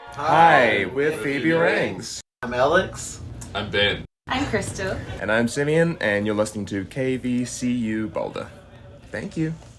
Hi, we're Phoebe Rangs. I'm Alex. I'm Ben. I'm Crystal. And I'm Simeon, and you're listening to KVCU Boulder. Thank you.